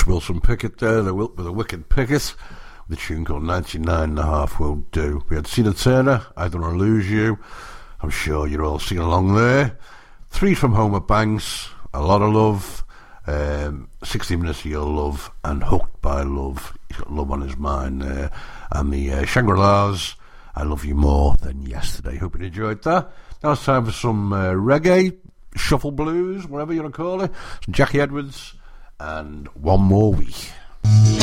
Bruce Wilson Pickett there, with a Wicked Pickett. The tune called 99.5 Will Do. We had Tina Turner, I Don't Wanna Lose You. I'm sure you're all singing along there. 3 from Homer Banks, A Lot of Love. 60 Minutes of Your Love and Hooked by Love. He's got love on his mind there. And the Shangri-Las, I Love You More Than Yesterday. Hope you enjoyed that. Now it's time for some reggae, shuffle blues, whatever you want to call it. Some Jackie Edwards and One More Week.